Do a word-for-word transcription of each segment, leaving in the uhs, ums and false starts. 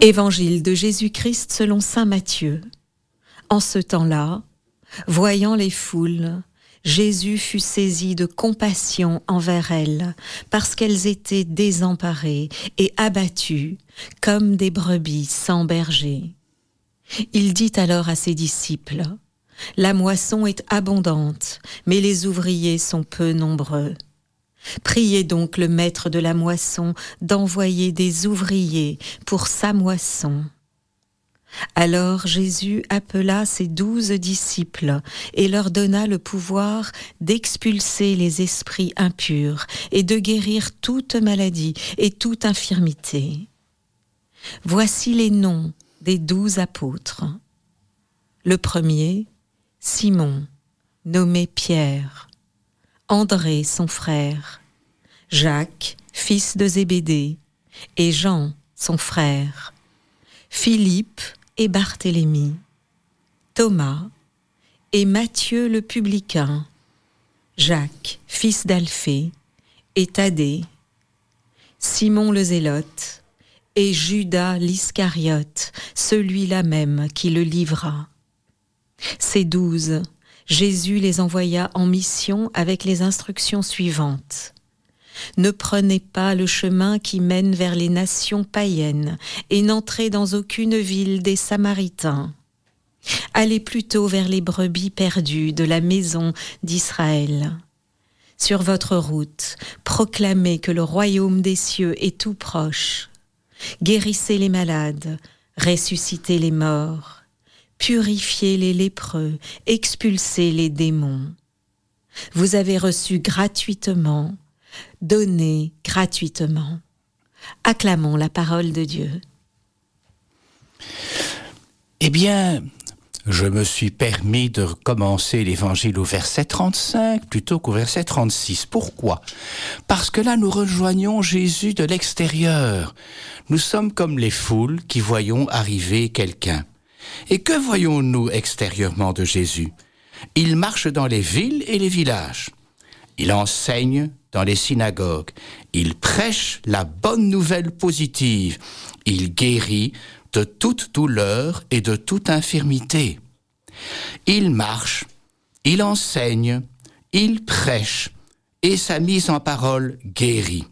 Évangile de Jésus-Christ selon saint Matthieu. En ce temps-là, voyant les foules, Jésus fut saisi de compassion envers elles, parce qu'elles étaient désemparées et abattues, comme des brebis sans berger. Il dit alors à ses disciples, « La moisson est abondante, mais les ouvriers sont peu nombreux. Priez donc le maître de la moisson d'envoyer des ouvriers pour sa moisson. » Alors Jésus appela ses douze disciples et leur donna le pouvoir d'expulser les esprits impurs et de guérir toute maladie et toute infirmité. Voici les noms des douze apôtres. Le premier, Simon, nommé Pierre. André, son frère, Jacques, fils de Zébédée, et Jean, son frère, Philippe et Barthélemy, Thomas et Matthieu le publicain, Jacques, fils d'Alphée, et Thaddée, Simon le Zélote, et Judas l'Iscariote, celui-là même qui le livra. Ces douze, Jésus les envoya en mission avec les instructions suivantes. Ne prenez pas le chemin qui mène vers les nations païennes et n'entrez dans aucune ville des Samaritains. Allez plutôt vers les brebis perdues de la maison d'Israël. Sur votre route, proclamez que le royaume des cieux est tout proche. Guérissez les malades, ressuscitez les morts. Purifiez les lépreux, expulsez les démons. Vous avez reçu gratuitement, donnez gratuitement. Acclamons la parole de Dieu. Eh bien, je me suis permis de commencer l'évangile au verset trente-cinq plutôt qu'au verset trente-six. Pourquoi ? Parce que là, nous rejoignons Jésus de l'extérieur. Nous sommes comme les foules qui voyons arriver quelqu'un. Et que voyons-nous extérieurement de Jésus ? Il marche dans les villes et les villages. Il enseigne dans les synagogues. Il prêche la bonne nouvelle positive. Il guérit de toute douleur et de toute infirmité. Il marche, il enseigne, il prêche et sa mise en parole guérit.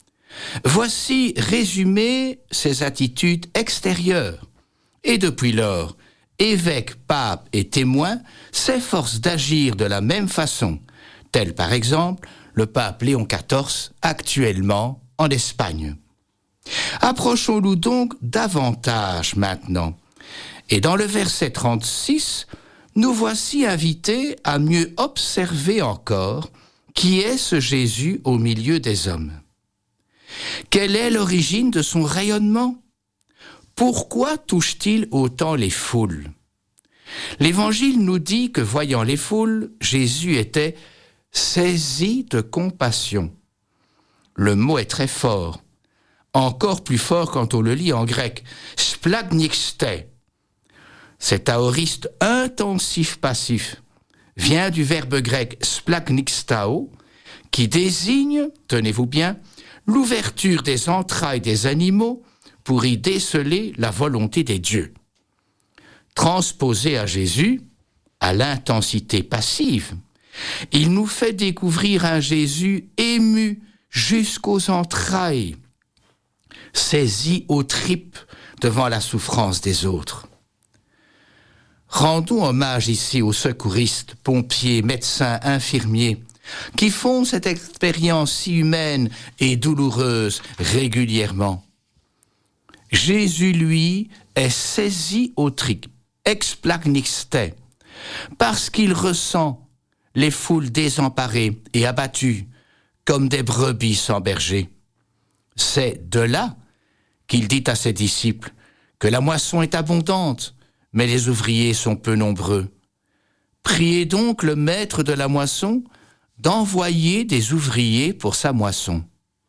Voici résumé ses attitudes extérieures. Et depuis lors, évêques, papes et témoins s'efforcent d'agir de la même façon, tel par exemple le pape Léon quatorze actuellement en Espagne. Approchons-nous donc davantage maintenant. Et dans le verset trente-six, nous voici invités à mieux observer encore qui est ce Jésus au milieu des hommes. Quelle est l'origine de son rayonnement ? Pourquoi touche-t-il autant les foules ? L'Évangile nous dit que, voyant les foules, Jésus était saisi de compassion. Le mot est très fort, encore plus fort quand on le lit en grec. Splagnixte. Cet aoriste intensif passif vient du verbe grec splagnixtao, qui désigne, tenez-vous bien, l'ouverture des entrailles des animaux pour y déceler la volonté des dieux. Transposé à Jésus, à l'intensité passive, il nous fait découvrir un Jésus ému jusqu'aux entrailles, saisi aux tripes devant la souffrance des autres. Rendons hommage ici aux secouristes, pompiers, médecins, infirmiers, qui font cette expérience si humaine et douloureuse régulièrement. Jésus, lui, est saisi aux tripes, explagnixte, parce qu'il ressent les foules désemparées et abattues comme des brebis sans berger. C'est de là qu'il dit à ses disciples que la moisson est abondante, mais les ouvriers sont peu nombreux. Priez donc le maître de la moisson d'envoyer des ouvriers pour sa moisson.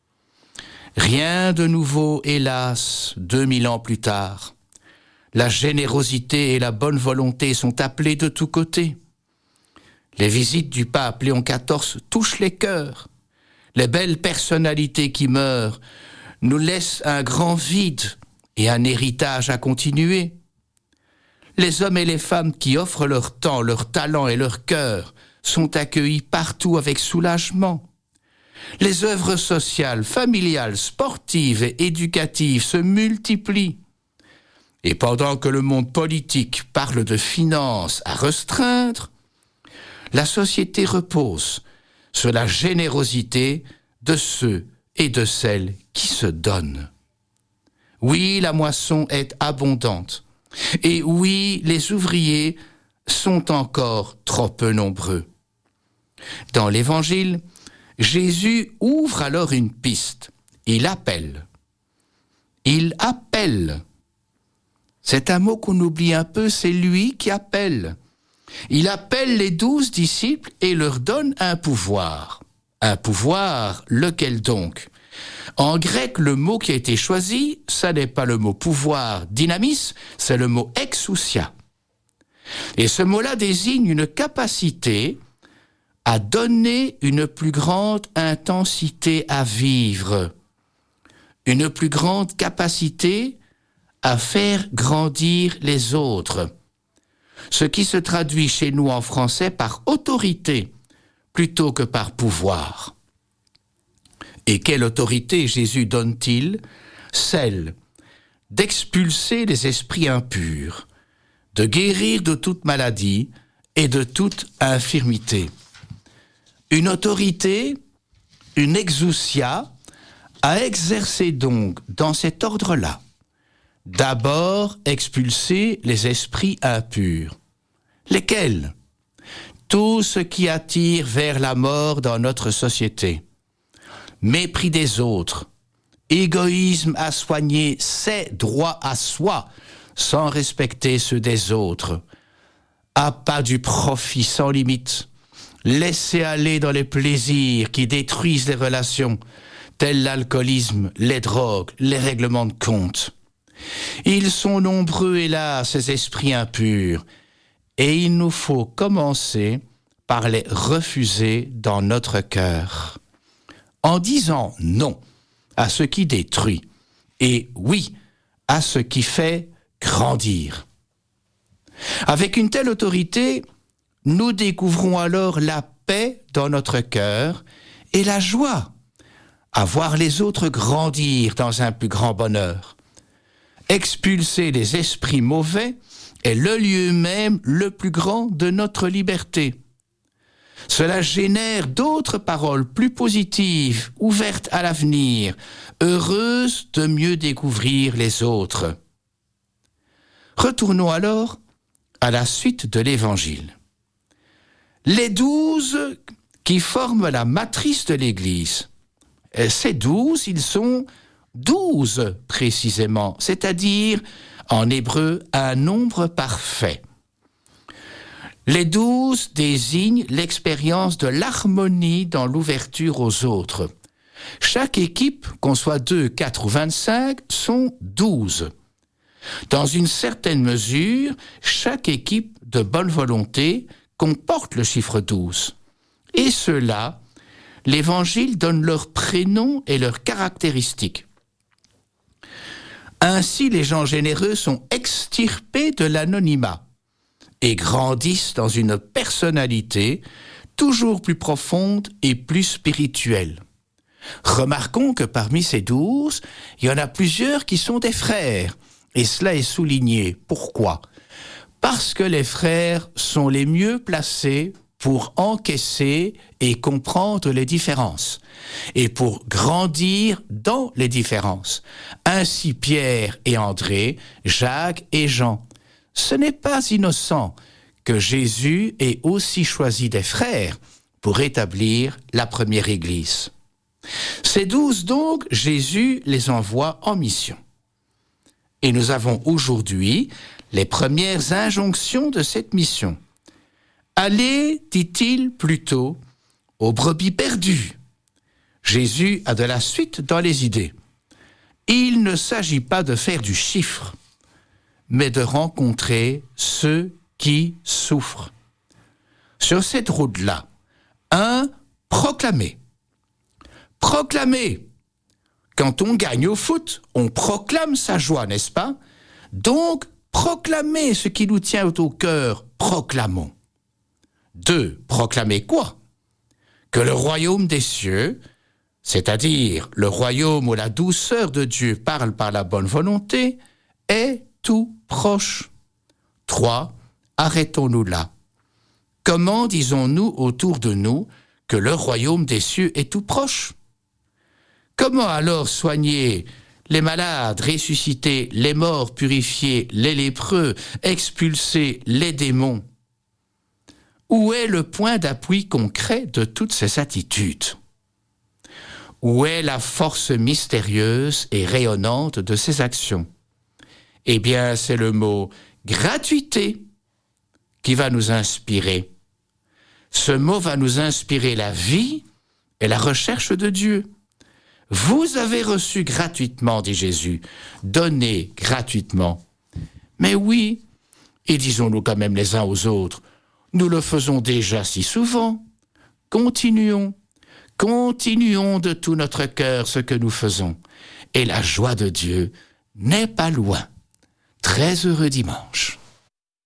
Rien de nouveau, hélas, deux mille ans plus tard. La générosité et la bonne volonté sont appelées de tous côtés. Les visites du pape Léon quatorze touchent les cœurs. Les belles personnalités qui meurent nous laissent un grand vide et un héritage à continuer. Les hommes et les femmes qui offrent leur temps, leur talent et leur cœur sont accueillis partout avec soulagement. Les œuvres sociales, familiales, sportives et éducatives se multiplient. Et pendant que le monde politique parle de finances à restreindre, la société repose sur la générosité de ceux et de celles qui se donnent. Oui, la moisson est abondante. Et oui, les ouvriers sont encore trop peu nombreux. Dans l'Évangile, Jésus ouvre alors une piste. Il appelle. Il appelle. C'est un mot qu'on oublie un peu, c'est lui qui appelle. Il appelle les douze disciples et leur donne un pouvoir. Un pouvoir, lequel donc ? En grec, le mot qui a été choisi, ça n'est pas le mot pouvoir, dynamis, c'est le mot exousia. Et ce mot-là désigne une capacité à donner une plus grande intensité à vivre, une plus grande capacité à faire grandir les autres. Ce qui se traduit chez nous en français par autorité plutôt que par pouvoir. Et quelle autorité Jésus donne-t-il ? Celle d'expulser les esprits impurs, de guérir de toute maladie et de toute infirmité. Une autorité, une exousia, à exercer donc dans cet ordre-là. D'abord, expulser les esprits impurs. Lesquels ? Tout ce qui attire vers la mort dans notre société. Mépris des autres, égoïsme à soigner ses droits à soi, sans respecter ceux des autres, appât du profit sans limite, laisser aller dans les plaisirs qui détruisent les relations, tels l'alcoolisme, les drogues, les règlements de compte. Ils sont nombreux, hélas, ces esprits impurs, et il nous faut commencer par les refuser dans notre cœur. En disant non à ce qui détruit et oui à ce qui fait grandir. Avec une telle autorité, nous découvrons alors la paix dans notre cœur et la joie à voir les autres grandir dans un plus grand bonheur. Expulser les esprits mauvais est le lieu même le plus grand de notre liberté. Cela génère d'autres paroles plus positives, ouvertes à l'avenir, heureuses de mieux découvrir les autres. Retournons alors à la suite de l'Évangile. Les douze qui forment la matrice de l'Église, ces douze, ils sont douze précisément, c'est-à-dire en hébreu un nombre parfait. Les douze désignent l'expérience de l'harmonie dans l'ouverture aux autres. Chaque équipe, qu'on soit deux, quatre ou vingt-cinq, sont douze. Dans une certaine mesure, chaque équipe de bonne volonté comporte le chiffre douze. Et ceux-là, l'Évangile donne leurs prénoms et leurs caractéristiques. Ainsi, les gens généreux sont extirpés de l'anonymat et grandissent dans une personnalité toujours plus profonde et plus spirituelle. Remarquons que parmi ces douze, il y en a plusieurs qui sont des frères, et cela est souligné. Pourquoi ? Parce que les frères sont les mieux placés pour encaisser et comprendre les différences, et pour grandir dans les différences. Ainsi Pierre et André, Jacques et Jean. Ce n'est pas innocent que Jésus ait aussi choisi des frères pour établir la première Église. Ces douze donc, Jésus les envoie en mission. Et nous avons aujourd'hui les premières injonctions de cette mission. Allez, dit-il plutôt, aux brebis perdues. Jésus a de la suite dans les idées. Il ne s'agit pas de faire du chiffre, mais de rencontrer ceux qui souffrent. Sur cette route-là, un, proclamer. Proclamer Quand on gagne au foot, on proclame sa joie, n'est-ce pas? Donc, proclamer ce qui nous tient au cœur, proclamons. Deux, proclamer quoi? Que le royaume des cieux, c'est-à-dire le royaume où la douceur de Dieu parle par la bonne volonté, est tout proche. Trois, arrêtons-nous là. Comment disons-nous autour de nous que le royaume des cieux est tout proche? Comment alors soigner les malades, ressusciter les morts, purifier les lépreux, expulser les démons? Où est le point d'appui concret de toutes ces attitudes? Où est la force mystérieuse et rayonnante de ces actions? Eh bien, c'est le mot « gratuité » qui va nous inspirer. Ce mot va nous inspirer la vie et la recherche de Dieu. Vous avez reçu gratuitement, dit Jésus, donnez gratuitement. Mais oui, et disons-nous quand même les uns aux autres, nous le faisons déjà si souvent. Continuons, continuons de tout notre cœur ce que nous faisons. Et la joie de Dieu n'est pas loin. Très heureux dimanche.